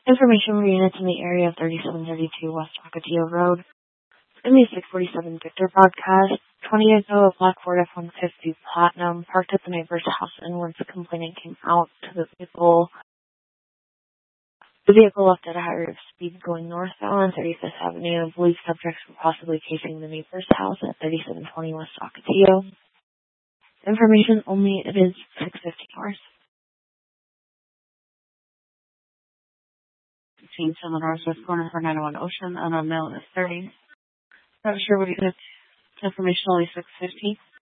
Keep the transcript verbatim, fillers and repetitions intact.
Information for units in the area of thirty-seven thirty-two West Ocotillo Road. It's going to be a six forty-seven Victor broadcast. twenty years ago, a black Ford F one fifty Platinum parked at the neighbor's house, and once the complainant came out to the vehicle, the vehicle left at a high rate of speed going northbound on thirty-fifth Avenue. I believe subjects were possibly chasing the neighbor's house at thirty-seven twenty West Ocotillo. Information only, it is six fifty hours. Change on the northwest corner for nine oh one Ocean, unknown mail is thirty. Not sure what you get. Information only six fifty.